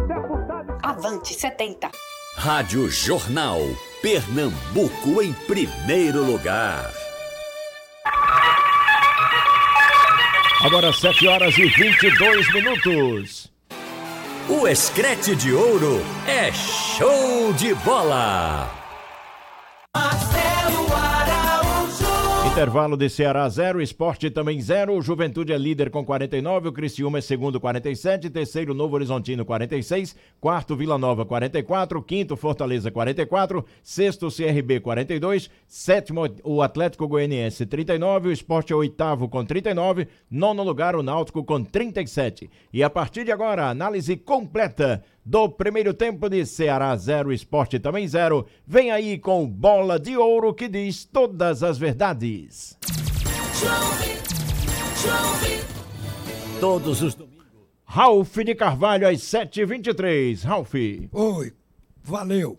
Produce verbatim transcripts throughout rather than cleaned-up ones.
Avante setenta. Rádio Jornal. Pernambuco em primeiro lugar. Agora sete horas e vinte e dois minutos. O Escrete de Ouro é show de bola. Intervalo de Ceará zero, Sport também zero, Juventude é líder com quarenta e nove, o Criciúma é segundo quarenta e sete, terceiro Novo Horizontino quarenta e seis, quarto Vila Nova quarenta e quatro, quinto Fortaleza quarenta e quatro, sexto C R B quarenta e dois, sétimo o Atlético Goianiense trinta e nove, o Sport é oitavo com trinta e nove, nono lugar o Náutico com trinta e sete. E a partir de agora, análise completa do primeiro tempo de Ceará zero, Sport também zero. Vem aí com Bola de Ouro que diz todas as verdades. Todos os domingos. Ralf de Carvalho às sete e vinte e três. Ralf. Oi, valeu.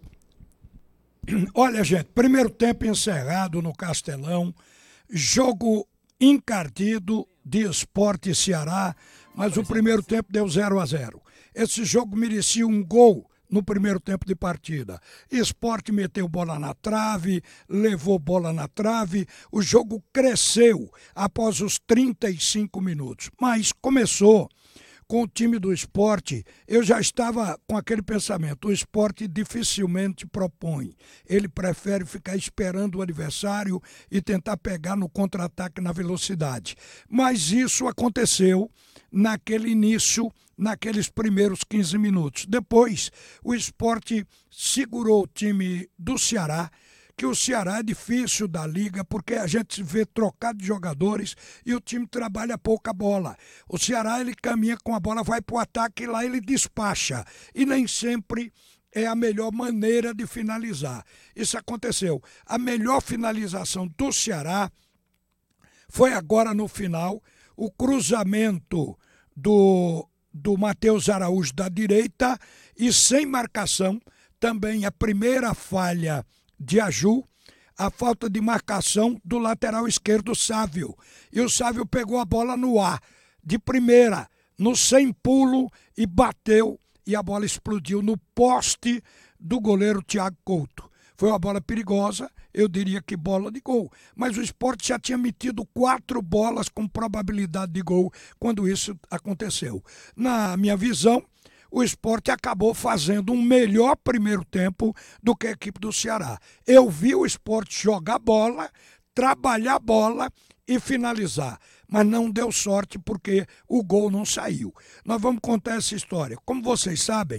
Olha, gente, primeiro tempo encerrado no Castelão. Jogo encardido de Sport e Ceará, mas o primeiro tempo deu zero a zero. Esse jogo merecia um gol no primeiro tempo de partida. Sport meteu bola na trave, levou bola na trave, o jogo cresceu após os trinta e cinco minutos. Mas começou com o time do Sport, eu já estava com aquele pensamento, o Sport dificilmente propõe, ele prefere ficar esperando o adversário e tentar pegar no contra-ataque na velocidade. Mas isso aconteceu naquele início, naqueles primeiros quinze minutos. Depois, o Sport segurou o time do Ceará, que o Ceará é difícil da liga, porque a gente vê trocado de jogadores e o time trabalha pouca bola. O Ceará, ele caminha com a bola, vai para o ataque e lá ele despacha. E nem sempre é a melhor maneira de finalizar. Isso aconteceu. A melhor finalização do Ceará foi agora no final, o cruzamento do, do Matheus Araújo da direita e sem marcação, também a primeira falha de Aju, a falta de marcação do lateral esquerdo Sávio. E o Sávio pegou a bola no ar, de primeira, no sem pulo, e bateu, e a bola explodiu no poste do goleiro Thiago Couto. Foi uma bola perigosa, eu diria que bola de gol. Mas o Sport já tinha metido quatro bolas com probabilidade de gol quando isso aconteceu. Na minha visão, o Sport acabou fazendo um melhor primeiro tempo do que a equipe do Ceará. Eu vi o Sport jogar bola, trabalhar bola e finalizar, mas não deu sorte porque o gol não saiu. Nós vamos contar essa história. Como vocês sabem,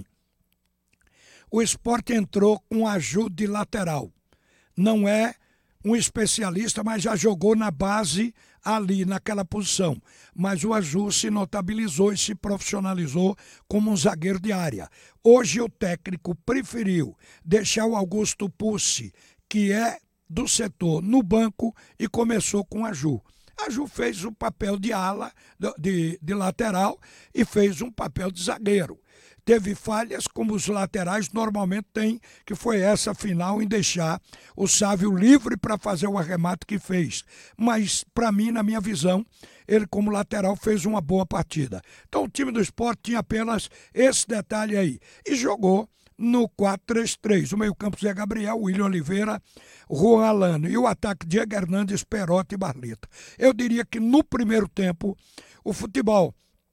o Sport entrou com ajuda de lateral. Não é um especialista, mas já jogou na base ali, naquela posição. Mas o Aju se notabilizou e se profissionalizou como um zagueiro de área. Hoje o técnico preferiu deixar o Augusto Pucci, que é do setor, no banco e começou com o Aju. Aju fez um papel de ala, de, de lateral e fez um papel de zagueiro. Teve falhas como os laterais normalmente têm, que foi essa final em deixar o Sávio livre para fazer o arremate que fez. Mas, para mim, na minha visão, ele como lateral fez uma boa partida. Então o time do Sport tinha apenas esse detalhe aí. E jogou no quatro três três. O meio-campo Zé Gabriel, William Oliveira, Juan Alano. E o ataque Diego Hernandes, Perotti e Barleta. Eu diria que no primeiro tempo, o futebol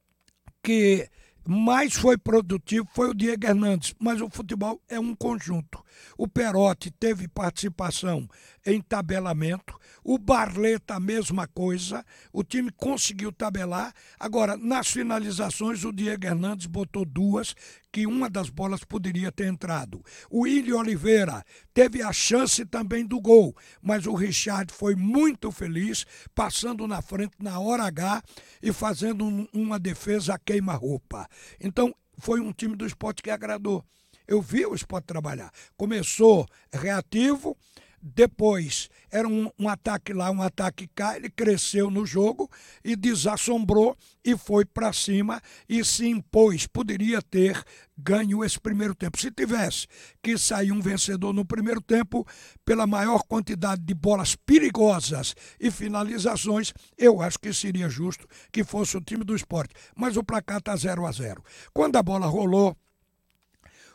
que mais foi produtivo foi o Diego Hernandes, mas o futebol é um conjunto. O Perotti teve participação em tabelamento, o Barleta a mesma coisa, o time conseguiu tabelar. Agora, nas finalizações, o Diego Hernandes botou duas, que uma das bolas poderia ter entrado. O William Oliveira teve a chance também do gol, mas o Richard foi muito feliz, passando na frente na hora H e fazendo um, uma defesa a queima-roupa. Então, foi um time do Sport que agradou. Eu vi o Sport trabalhar. Começou reativo, depois era um, um ataque lá, um ataque cá, ele cresceu no jogo e desassombrou e foi para cima e se impôs. Poderia ter ganho esse primeiro tempo. Se tivesse que sair um vencedor no primeiro tempo, pela maior quantidade de bolas perigosas e finalizações, eu acho que seria justo que fosse o time do Sport. Mas o placar está zero a zero. Quando a bola rolou,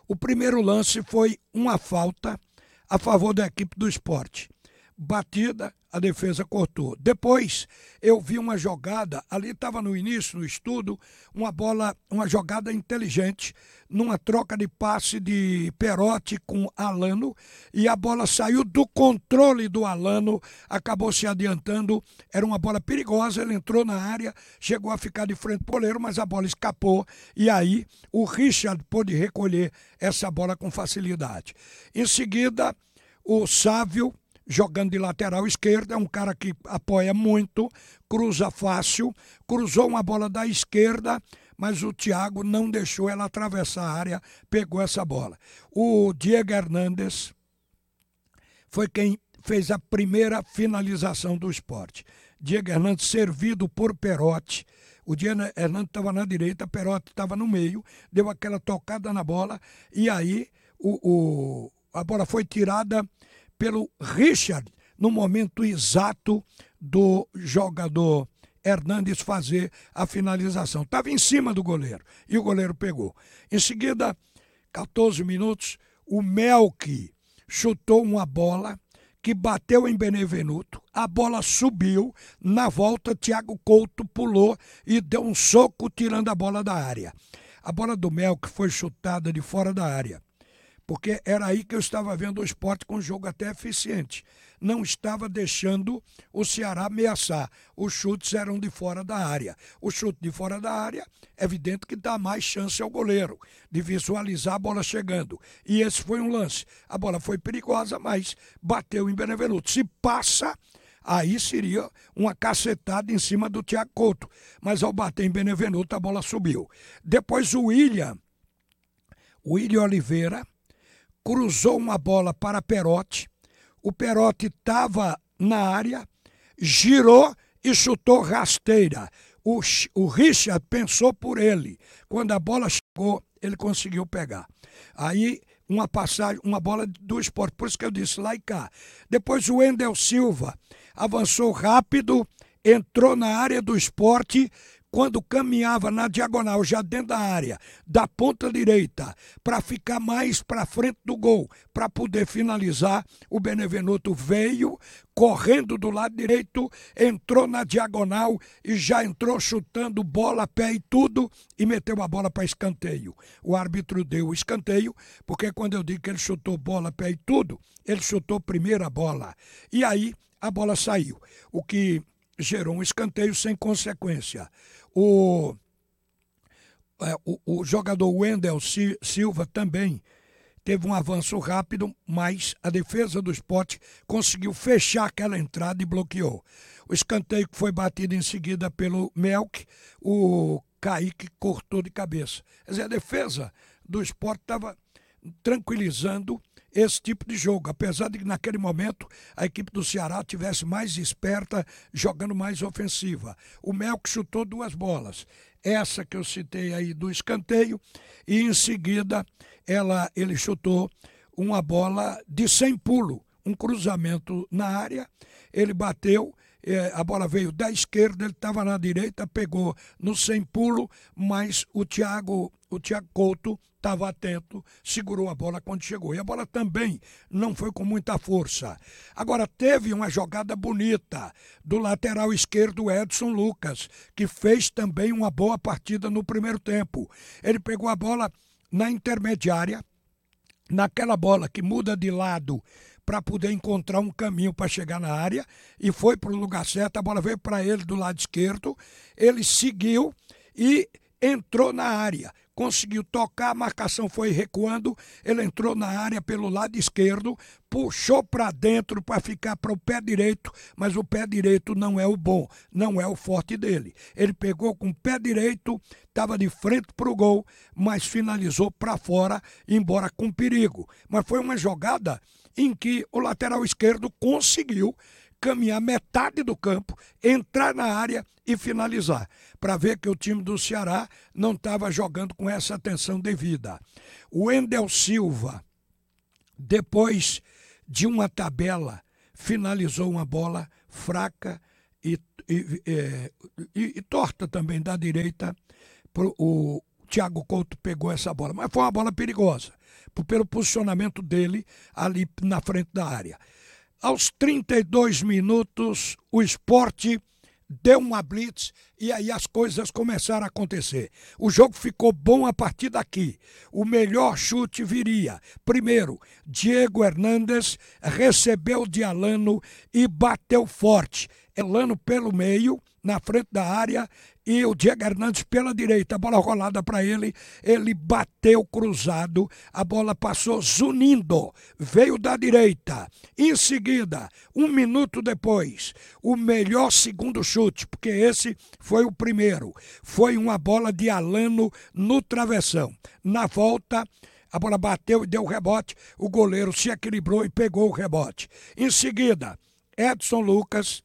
O primeiro lance foi uma falta a favor da equipe do Sport. Batida, a defesa cortou. Depois, eu vi uma jogada, ali estava no início, no estudo, uma bola, uma jogada inteligente, numa troca de passe de Perotti com Alano, e a bola saiu do controle do Alano, acabou se adiantando, era uma bola perigosa, ele entrou na área, chegou a ficar de frente pro goleiro, mas a bola escapou, e aí o Richard pôde recolher essa bola com facilidade. Em seguida, o Sávio, jogando de lateral esquerda, é um cara que apoia muito, cruza fácil, cruzou uma bola da esquerda, mas o Thiago não deixou ela atravessar a área, pegou essa bola. O Diego Hernandes foi quem fez a primeira finalização do Sport. Diego Hernandes servido por Perotti. O Diego Hernandes estava na direita, Perotti estava no meio, deu aquela tocada na bola, e aí o, o, a bola foi tirada pelo Richard, no momento exato do jogador Hernandes fazer a finalização. Estava em cima do goleiro e o goleiro pegou. Em seguida, quatorze minutos, o Melk chutou uma bola que bateu em Benevenuto, a bola subiu, na volta Thiago Couto pulou e deu um soco tirando a bola da área. A bola do Melk foi chutada de fora da área, porque era aí que eu estava vendo o Sport com um jogo até eficiente. Não estava deixando o Ceará ameaçar. Os chutes eram de fora da área. O chute de fora da área, é evidente que dá mais chance ao goleiro de visualizar a bola chegando. E esse foi um lance. A bola foi perigosa, mas bateu em Benevenuto. Se passa, aí seria uma cacetada em cima do Thiago Couto. Mas ao bater em Benevenuto, a bola subiu. Depois o William, o William Oliveira, cruzou uma bola para Perotti, o Perotti estava na área, girou e chutou rasteira. O, o Richard pensou por ele. Quando a bola chegou, ele conseguiu pegar. Aí, uma passagem, uma bola do Sport, por isso que eu disse lá e cá. Depois o Wendel Silva avançou rápido, entrou na área do Sport, quando caminhava na diagonal, já dentro da área, da ponta direita, para ficar mais para frente do gol, para poder finalizar, o Benevenuto veio, correndo do lado direito, entrou na diagonal e já entrou chutando bola, pé e tudo, e meteu a bola para escanteio. O árbitro deu o escanteio, porque quando eu digo que ele chutou bola, pé e tudo, ele chutou primeiro a bola. E aí, a bola saiu, o que gerou um escanteio sem consequência. O, é, o, o jogador Wendel Silva também teve um avanço rápido, mas a defesa do Sport conseguiu fechar aquela entrada e bloqueou. O escanteio que foi batido em seguida pelo Melk, o Kaique cortou de cabeça. Quer dizer, a defesa do Sport estava tranquilizando esse tipo de jogo, apesar de que naquele momento a equipe do Ceará tivesse mais esperta, jogando mais ofensiva. O Melk chutou duas bolas, essa que eu citei aí do escanteio, e em seguida ela, ele chutou uma bola de sem pulo, um cruzamento na área, ele bateu, a bola veio da esquerda, ele estava na direita, pegou no sem pulo, mas o Thiago, o Thiago Couto estava atento, segurou a bola quando chegou. E a bola também não foi com muita força. Agora, teve uma jogada bonita do lateral esquerdo Edson Lucas, que fez também uma boa partida no primeiro tempo. Ele pegou a bola na intermediária, naquela bola que muda de lado para poder encontrar um caminho para chegar na área, e foi para o lugar certo, a bola veio para ele do lado esquerdo, ele seguiu e entrou na área, conseguiu tocar, a marcação foi recuando, ele entrou na área pelo lado esquerdo, puxou para dentro para ficar para o pé direito, mas o pé direito não é o bom, não é o forte dele. Ele pegou com o pé direito, estava de frente para o gol, mas finalizou para fora, embora com perigo. Mas foi uma jogada em que o lateral esquerdo conseguiu caminhar metade do campo, entrar na área e finalizar, para ver que o time do Ceará não estava jogando com essa atenção devida. O Wendel Silva, depois de uma tabela, finalizou uma bola fraca e, e, e, e, e torta também da direita. Pro, o Thiago Couto pegou essa bola, mas foi uma bola perigosa, pelo posicionamento dele ali na frente da área. Aos trinta e dois minutos, o Sport deu uma blitz e aí as coisas começaram a acontecer. O jogo ficou bom a partir daqui. O melhor chute viria. Primeiro, Diego Hernandes recebeu de Alano e bateu forte. Elano pelo meio, na frente da área, e o Diego Hernandes pela direita. A bola rolada para ele, ele bateu cruzado, a bola passou zunindo, veio da direita. Em seguida, um minuto depois, o melhor segundo chute, porque esse foi o primeiro. Foi uma bola de Alano no travessão. Na volta, a bola bateu e deu rebote, o goleiro se equilibrou e pegou o rebote. Em seguida, Edson Lucas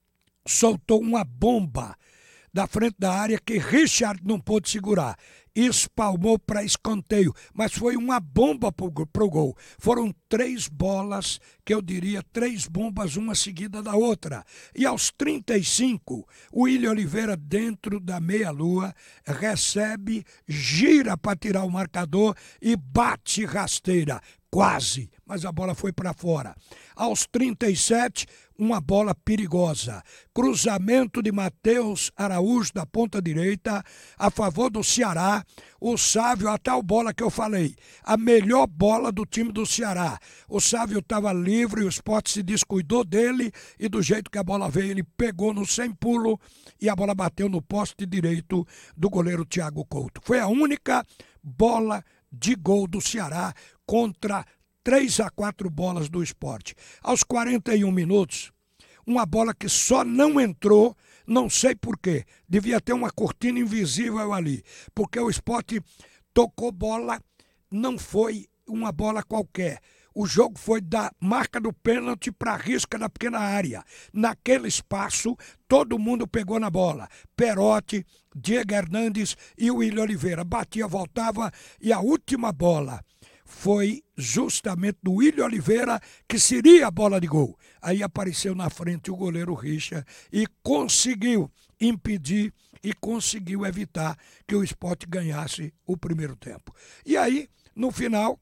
soltou uma bomba da frente da área que Richard não pôde segurar. Espalmou para escanteio, mas foi uma bomba para o gol. Foram três bolas, que eu diria três bombas, uma seguida da outra. E aos trinta e cinco, o William Oliveira, dentro da meia-lua, recebe, gira para tirar o marcador e bate rasteira. Quase, mas a bola foi para fora. Aos trinta e sete, uma bola perigosa. Cruzamento de Matheus Araújo da ponta direita a favor do Ceará. O Sávio, a tal bola que eu falei, a melhor bola do time do Ceará. O Sávio estava livre, o Sport se descuidou dele e do jeito que a bola veio, ele pegou no sem pulo e a bola bateu no poste direito do goleiro Thiago Couto. Foi a única bola de gol do Ceará contra três a quatro bolas do Sport. Aos quarenta e um minutos, uma bola que só não entrou, não sei por quê. Devia ter uma cortina invisível ali, porque o Sport tocou bola, não foi uma bola qualquer. O jogo foi da marca do pênalti para a risca da pequena área. Naquele espaço, todo mundo pegou na bola. Perotti, Diego Hernandes e o William Oliveira. Batia, voltava e a última bola foi justamente do William Oliveira, que seria a bola de gol. Aí apareceu na frente o goleiro Richard e conseguiu impedir e conseguiu evitar que o Sport ganhasse o primeiro tempo. E aí, no final,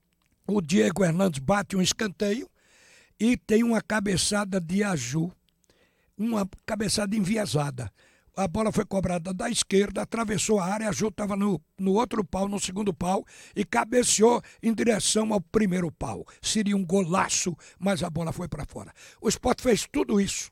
o Diego Hernandes bate um escanteio e tem uma cabeçada de Aju, uma cabeçada enviesada. A bola foi cobrada da esquerda, atravessou a área, a Aju estava no, no outro pau, no segundo pau, e cabeceou em direção ao primeiro pau. Seria um golaço, mas a bola foi para fora. O Sport fez tudo isso.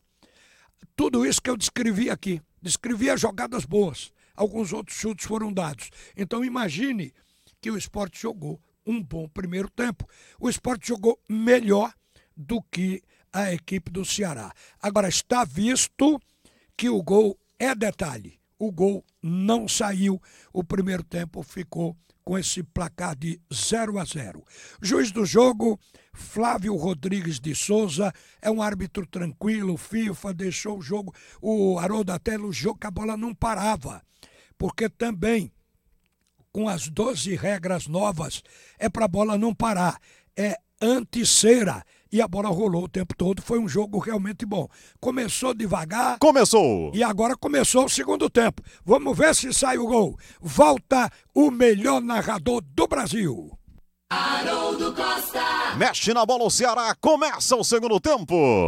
Tudo isso que eu descrevi aqui. Descrevi as jogadas boas. Alguns outros chutes foram dados. Então imagine que o Sport jogou um bom primeiro tempo. O Sport jogou melhor do que a equipe do Ceará. Agora está visto que o gol é detalhe. O gol não saiu. O primeiro tempo ficou com esse placar de zero a zero. Juiz do jogo, Flávio Rodrigues de Souza, é um árbitro tranquilo. FIFA deixou o jogo, o Haroldo até elogiou que a bola não parava, porque também com as doze regras novas, é para a bola não parar. É anti-cera. E a bola rolou o tempo todo. Foi um jogo realmente bom. Começou devagar. Começou. E agora começou o segundo tempo. Vamos ver se sai o gol. Volta o melhor narrador do Brasil. Haroldo Costa. Mexe na bola o Ceará. Começa o segundo tempo.